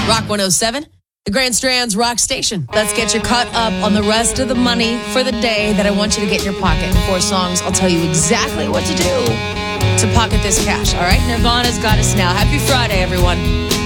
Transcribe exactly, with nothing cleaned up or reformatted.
Rock one oh seven, the Grand Strand's Rock Station. Let's get you caught up on the rest of the money for the day that I want you to get in your pocket. In four songs, I'll tell you exactly what to do to pocket this cash. All right, Nirvana's got us now. Happy Friday, everyone.